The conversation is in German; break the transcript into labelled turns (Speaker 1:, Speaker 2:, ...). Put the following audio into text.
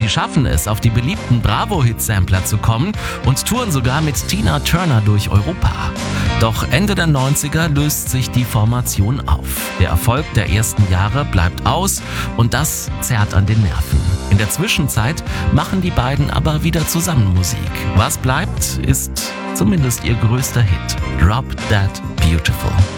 Speaker 1: Sie schaffen es, auf die beliebten Bravo-Hit-Sampler zu kommen und touren sogar mit Tina Turner durch Europa. Doch Ende der 90er löst sich die Formation auf. Der Erfolg der ersten Jahre bleibt aus und das zerrt an den Nerven. In der Zwischenzeit machen die beiden aber wieder zusammen Musik. Was bleibt, ist zumindest ihr größter Hit, Drop That Beautiful.